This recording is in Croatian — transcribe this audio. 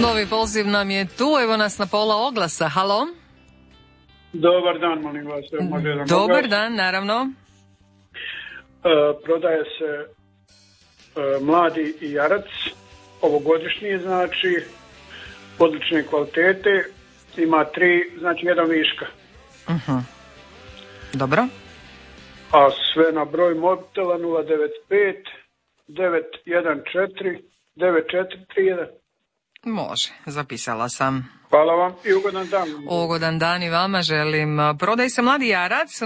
Gotovi, poziv nam je tu, evo nas na pola oglasa. Halo? Dobar dan, molim vas. Dobar dan, naravno. Prodaje se mladi jarac, ovogodišnji, znači, odlične kvalitete, ima 3, znači 1 viška. Dobro. A sve na broj mobitela 095 914 9431. Može, zapisala sam. Hvala vam i ugodan dan. Ugodan dan i vama želim. Prodaje se mladi jarac.